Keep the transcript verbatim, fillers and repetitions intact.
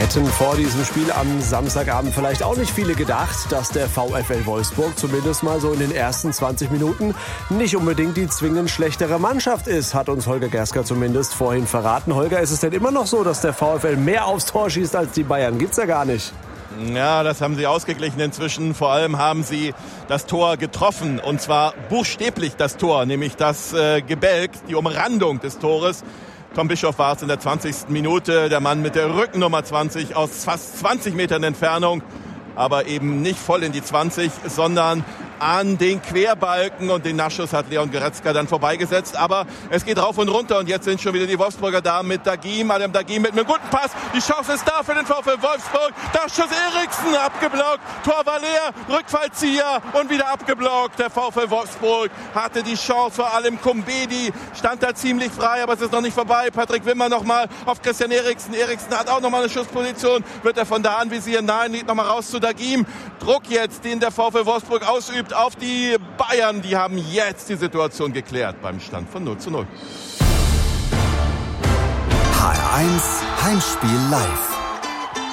Hätten vor diesem Spiel am Samstagabend vielleicht auch nicht viele gedacht, dass der VfL Wolfsburg zumindest mal so in den ersten zwanzig Minuten nicht unbedingt die zwingend schlechtere Mannschaft ist, hat uns Holger Gersker zumindest vorhin verraten. Holger, ist es denn immer noch so, dass der VfL mehr aufs Tor schießt als die Bayern? Gibt's ja gar nicht. Ja, das haben sie ausgeglichen inzwischen. Vor allem haben sie das Tor getroffen, und zwar buchstäblich das Tor, nämlich das äh, Gebälk, die Umrandung des Tores. Tom Bischoff war es in der zwanzigsten Minute, der Mann mit der Rückennummer zwanzig aus fast zwanzig Metern Entfernung, aber eben nicht voll in die zwanzig, sondern an den Querbalken, und den Nachschuss hat Leon Goretzka dann vorbeigesetzt. Aber es geht rauf und runter, und jetzt sind schon wieder die Wolfsburger da mit Dagim, Adam Dagim mit einem guten Pass. Die Chance ist da für den VfL Wolfsburg. Da Schuss Eriksen, abgeblockt. Tor war leer, Rückfallzieher und wieder abgeblockt. Der VfL Wolfsburg hatte die Chance, vor allem Kumbedi stand da ziemlich frei, aber es ist noch nicht vorbei. Patrick Wimmer nochmal auf Christian Eriksen. Eriksen hat auch nochmal eine Schussposition. Wird er von da anvisieren? Nein, geht nochmal raus zu Dagim. Druck jetzt, den der VfL Wolfsburg ausübt auf die Bayern. Die haben jetzt die Situation geklärt beim Stand von null zu null. H R eins Heimspiel live.